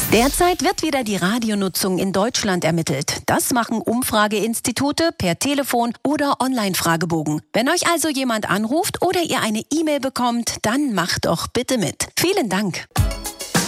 Derzeit wird wieder die Radionutzung in Deutschland ermittelt. Das machen Umfrageinstitute per Telefon oder Online-Fragebogen. Wenn euch also jemand anruft oder ihr eine E-Mail bekommt, dann macht doch bitte mit. Vielen Dank.